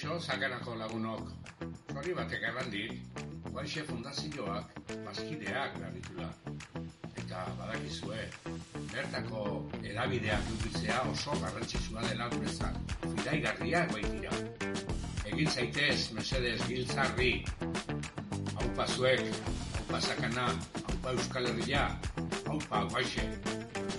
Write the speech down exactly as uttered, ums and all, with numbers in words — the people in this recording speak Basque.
Kaixo, Sakanako lagunok. Hori batek errandik, Guanxe Fundazioak bazkideak behar Eta badakizue, bertako edabideak dukitzea oso garrantzitsua dela guretzat. Fidaigarriak baitira. Egin zaitez, mesedez, giltzarri. Haupa zuek, haupa Sakana, haupa Euskal Herria, haupa Guanxe.